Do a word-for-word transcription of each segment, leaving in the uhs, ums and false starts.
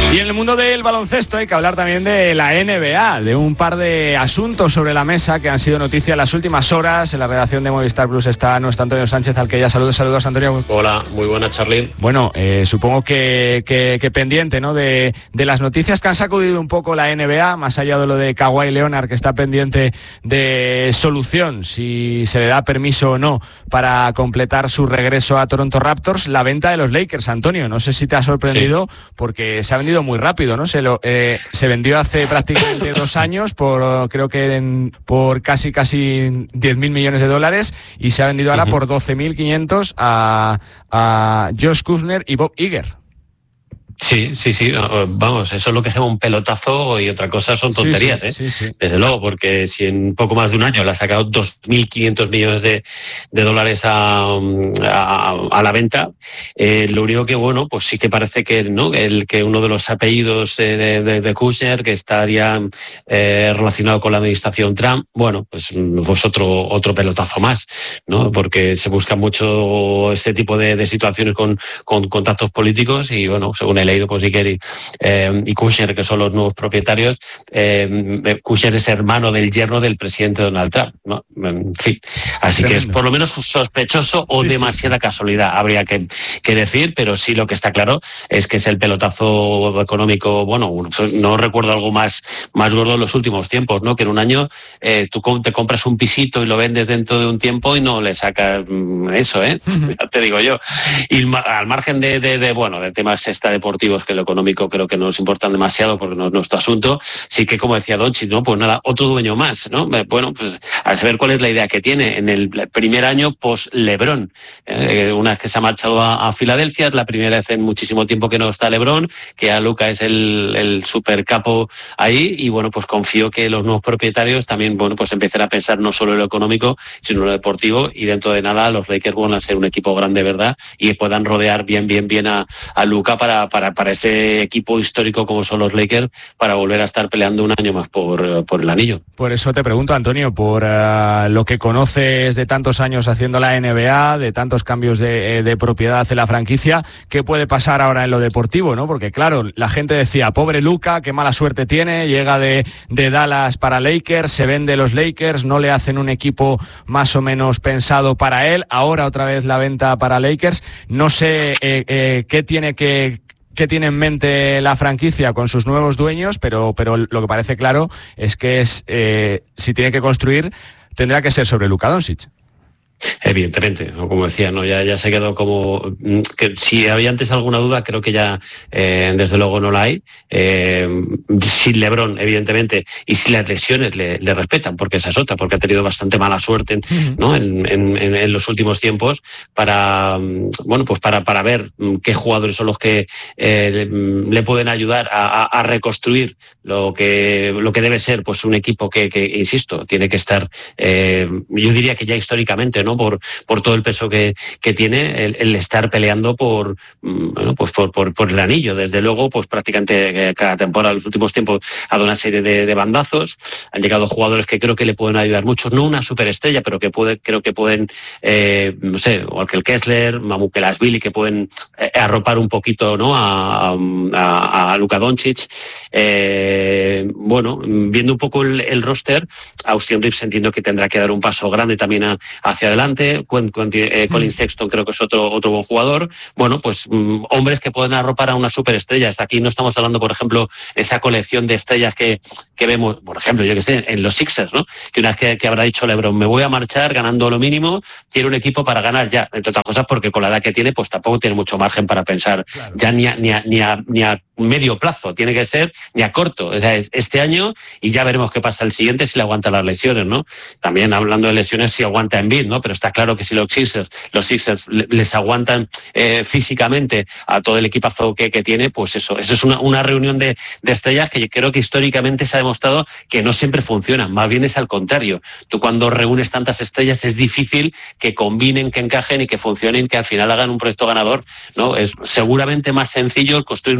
Y en el mundo del baloncesto hay que hablar también de la N B A, de un par de asuntos sobre la mesa que han sido noticia en las últimas horas. En la redacción de Movistar Plus está nuestro Antonio Sánchez, al que ya saludos. Saludos, Antonio. Hola, muy buenas, Charly. Bueno, eh, supongo que, que, que pendiente, ¿no?, de, de las noticias que han sacudido un poco la N B A, más allá de lo de Kawhi Leonard, que está pendiente de solución, si se le da permiso o no para completar su regreso a Toronto Raptors. La venta de los Lakers, Antonio, no sé si te ha sorprendido, sí, porque se ha vendido muy rápido, ¿no? Se lo eh, se vendió hace prácticamente dos años por, creo que en, por casi casi diez mil millones de dólares, y se ha vendido ahora uh-huh. por doce mil quinientos a, a Josh Kuzner y Bob Iger. Sí, sí, sí, vamos, eso es lo que se llama un pelotazo, y otra cosa son tonterías, sí, sí, ¿eh? Sí, sí. Desde luego, porque si en poco más de un año le ha sacado dos mil quinientos millones de, de dólares a, a, a la venta, eh, lo único que, bueno, pues sí que parece que, ¿no?, el que uno de los apellidos eh, de, de, de Kushner, que estaría eh, relacionado con la administración Trump, bueno, pues, pues otro, otro pelotazo más, ¿no? Porque se busca mucho este tipo de, de situaciones con, con contactos políticos, y bueno, según el leído, pues Iger y, eh, y Kushner, que son los nuevos propietarios. eh, Kushner es hermano del yerno del presidente Donald Trump, ¿no? En fin, así Tremendo. Que es por lo menos sospechoso o sí, demasiada sí, sí. casualidad, habría que, que decir, pero sí, lo que está claro es que es el pelotazo económico, bueno, no recuerdo algo más, más gordo en los últimos tiempos, ¿no? Que en un año eh, tú te compras un pisito y lo vendes dentro de un tiempo y no le sacas eso, ¿eh? Uh-huh. Ya te digo yo. Y al margen de, de, de bueno, de temas esta deportivos, que lo económico creo que no nos importan demasiado porque no es nuestro asunto, sí que, como decía Doncic, ¿no? Pues nada, otro dueño más, ¿no? Bueno, pues a saber cuál es la idea que tiene en el primer año post LeBron. Eh, una vez que se ha marchado a, a Filadelfia, es la primera vez en muchísimo tiempo que no está LeBron, que a Luka es el, el super capo ahí, y bueno, pues confío que los nuevos propietarios también, bueno, pues empiecen a pensar no solo en lo económico, sino en lo deportivo, y dentro de nada los Lakers van a ser un equipo grande, ¿verdad? Y puedan rodear bien, bien, bien a, a Luka para, para para ese equipo histórico como son los Lakers, para volver a estar peleando un año más por, por el anillo. Por eso te pregunto, Antonio, por uh, lo que conoces de tantos años haciendo la N B A, de tantos cambios de, de propiedad en la franquicia, ¿qué puede pasar ahora en lo deportivo, no? Porque claro, la gente decía, pobre Luka, qué mala suerte tiene, llega de, de Dallas para Lakers, se vende los Lakers, no le hacen un equipo más o menos pensado para él, ahora otra vez la venta para Lakers. No sé eh, eh, qué tiene que qué tiene en mente la franquicia con sus nuevos dueños, pero, pero lo que parece claro es que es eh, si tiene que construir, tendrá que ser sobre Luka Doncic. Evidentemente, ¿no? Como decía, no, ya, ya se quedó como que si había antes alguna duda, creo que ya eh, desde luego no la hay. Eh, sin LeBron, evidentemente, y si las lesiones le, le respetan, porque esa es otra, porque ha tenido bastante mala suerte, ¿no? en, en, en, en los últimos tiempos, para bueno, pues para, para ver qué jugadores son los que eh, le pueden ayudar a, a, a reconstruir lo que lo que debe ser, pues un equipo que, que insisto, tiene que estar, eh, yo diría que ya históricamente, ¿no? Por, por todo el peso que, que tiene el, el estar peleando por, bueno, pues por, por, por el anillo. Desde luego, pues prácticamente cada temporada, en los últimos tiempos, ha dado una serie de, de bandazos. Han llegado jugadores que creo que le pueden ayudar mucho, no una superestrella, pero que puede, creo que pueden, eh, no sé, igual que el Kessler, Mamu Kelashvili, que pueden eh, arropar un poquito, ¿no? a, a, a Luka Doncic. Eh, bueno, viendo un poco el, el roster, Austin Reeves entiendo que tendrá que dar un paso grande también a, hacia adelante. Colin eh, Sexton creo que es otro otro buen jugador. Bueno, pues mm, hombres que pueden arropar a una superestrella. Hasta aquí no estamos hablando, por ejemplo, esa colección de estrellas que, que vemos, por ejemplo, yo que sé, en los Sixers, ¿no? Que una vez que, que habrá dicho LeBron, me voy a marchar ganando lo mínimo, quiero un equipo para ganar ya, entre otras cosas porque con la edad que tiene, pues tampoco tiene mucho margen para pensar, claro, ya ni a, ni a, ni a, ni a medio plazo, tiene que ser ni a corto, o sea, es este año y ya veremos qué pasa el siguiente si le aguanta las lesiones, ¿no? También hablando de lesiones, si aguanta Embiid, ¿no? Pero está claro que si los Sixers, los Sixers les aguantan eh, físicamente a todo el equipazo que, que tiene, pues eso, eso es una, una reunión de, de estrellas que creo que históricamente se ha demostrado que no siempre funcionan, más bien es al contrario. Tú cuando reúnes tantas estrellas es difícil que combinen, que encajen y que funcionen, que al final hagan un proyecto ganador, ¿no? Es seguramente más sencillo construir un equipo más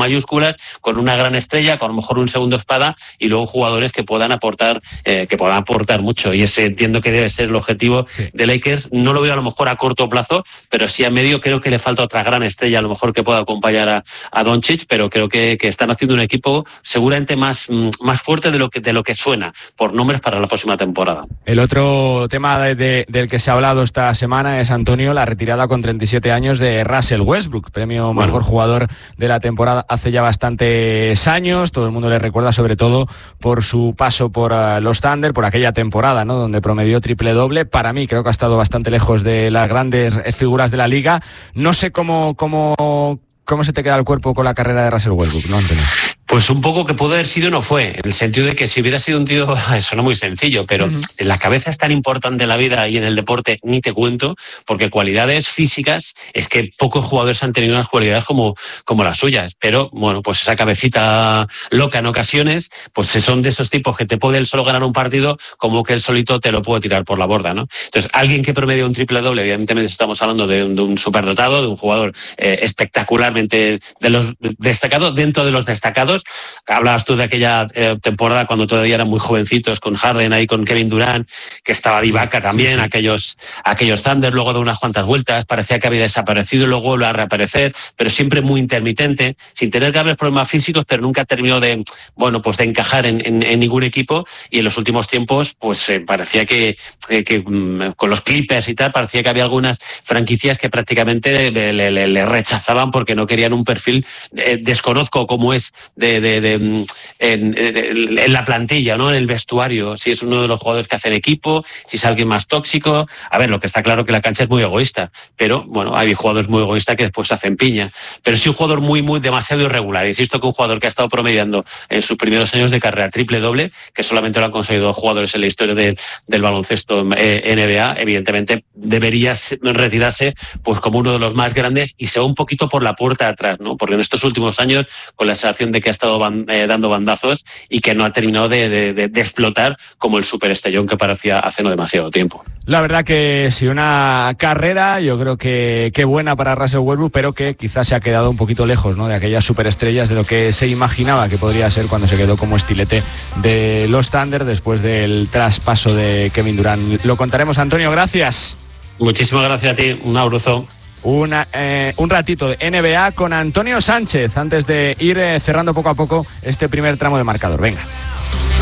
mayúsculas, con una gran estrella, con a lo mejor un segundo espada y luego jugadores que puedan aportar eh, que puedan aportar mucho, y ese entiendo que debe ser el objetivo sí. de Lakers. No lo veo a lo mejor a corto plazo, pero sí a medio. Creo que le falta otra gran estrella a lo mejor que pueda acompañar a, a Doncic, pero creo que, que están haciendo un equipo seguramente más, más fuerte de lo que de lo que suena por nombres para la próxima temporada. El otro tema de, de, del que se ha hablado esta semana es, Antonio, la retirada con treinta y siete años de Russell Westbrook, premio bueno. mejor jugador de la temporada hace ya bastantes años. Todo el mundo le recuerda sobre todo por su paso por uh, los Thunder, por aquella temporada, ¿no?, donde promedió triple doble. Para mí creo que ha estado bastante lejos de las grandes figuras de la liga. No sé cómo cómo cómo se te queda el cuerpo con la carrera de Russell Westbrook, ¿no, Antonio? Pues un poco que pudo haber sido no fue, en el sentido de que si hubiera sido un tío, eso no muy sencillo, pero uh-huh. en la cabeza es tan importante en la vida y en el deporte, ni te cuento, porque cualidades físicas, es que pocos jugadores han tenido unas cualidades como, como las suyas, pero bueno, pues esa cabecita loca en ocasiones, pues son de esos tipos que te puede él solo ganar un partido, como que él solito te lo puede tirar por la borda, ¿no? Entonces, alguien que promedia un triple doble, evidentemente estamos hablando de un, de un superdotado, de un jugador eh, espectacularmente de los destacados, dentro de los destacados. Hablabas tú de aquella eh, temporada cuando todavía eran muy jovencitos, con Harden ahí, con Kevin Durant, que estaba Ibaka también, sí, sí. aquellos aquellos Thunder, luego de unas cuantas vueltas, parecía que había desaparecido, luego vuelve a reaparecer, pero siempre muy intermitente, sin tener graves problemas físicos, pero nunca terminó de, bueno, pues de encajar en, en, en ningún equipo, y en los últimos tiempos, pues eh, parecía que, eh, que mm, con los Clippers y tal, parecía que había algunas franquicias que prácticamente le, le, le, le rechazaban porque no querían un perfil, eh, desconozco cómo es de, de, de en, en, en la plantilla, ¿no?, en el vestuario, si es uno de los jugadores que hacen equipo, si es alguien más tóxico. A ver, lo que está claro que la cancha es muy egoísta, pero bueno, hay jugadores muy egoístas que después hacen piña, pero sí un jugador muy, muy demasiado irregular. Insisto que un jugador que ha estado promediando en sus primeros años de carrera triple doble, que solamente lo han conseguido dos jugadores en la historia de, del baloncesto eh, N B A, evidentemente debería retirarse pues como uno de los más grandes y se va un poquito por la puerta de atrás, ¿no?, porque en estos últimos años, con la sensación de que ha estado ban- eh, dando bandazos y que no ha terminado de, de, de, de explotar como el superestrellón que parecía hace no demasiado tiempo. La verdad que sí, una carrera, yo creo que, que buena para Russell Westbrook, pero que quizás se ha quedado un poquito lejos, ¿no?, de aquellas superestrellas, de lo que se imaginaba que podría ser cuando se quedó como estilete de los Thunder después del traspaso de Kevin Durant. Lo contaremos, Antonio, gracias. Muchísimas gracias a ti, un abrazo. Una, eh, un ratito de N B A con Antonio Sánchez antes de ir eh, cerrando poco a poco este primer tramo de marcador. Venga.